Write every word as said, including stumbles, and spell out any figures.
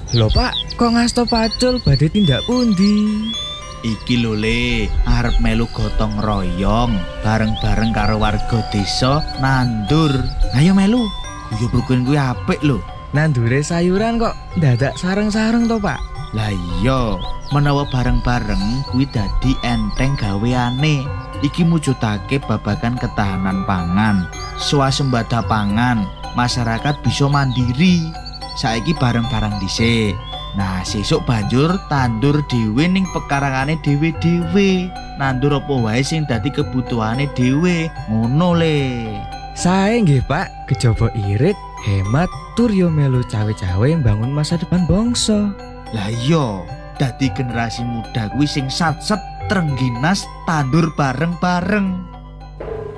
Lho Pak, kok ngasto pacul badhe tindak pundi? Iki lho Le, arep melu gotong royong bareng-bareng karo warga desa nandur. Ayo melu. Guyub rukun kuwi apik lho. Nandure sayuran kok dadak sareng-sareng to Pak? Lah iya, menawa bareng-bareng kuwi dadi enteng gaweane. Iki mujudake babagan ketahanan pangan, swasembada pangan, masyarakat bisa mandiri. Saiki bareng-bareng dhisik. Nah, sesuk banjur tandur dhewe ning pekarangane dhewe-dhewe. Nandur apa wae sing dadi kebutuhane dhewe. Ngono Le. Sae nggih Pak, kejaba irit, hemat, tur yo melu cawe-cawe mbangun masa depan bangsa. Lah iya, dadi generasi muda kuwi sing satset trengginas tandur bareng-bareng.